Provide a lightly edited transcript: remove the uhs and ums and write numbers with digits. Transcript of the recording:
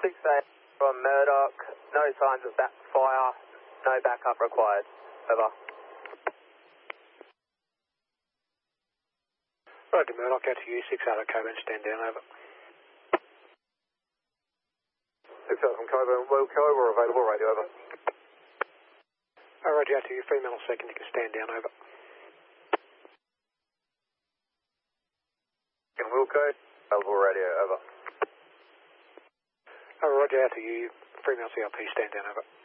6-8 from Murdoch, no signs of backfire, no backup required. Over. Roger Murdoch, out to you, 6-8 Coburn, stand down, over. 6-8 from Coburn, Wilco, we're available, radio, over. Roger, out to you, 3 mil a second, you can stand down, over. And Wilco, available, radio, over. Roger, out to you, 3 mil CLP, stand down, over.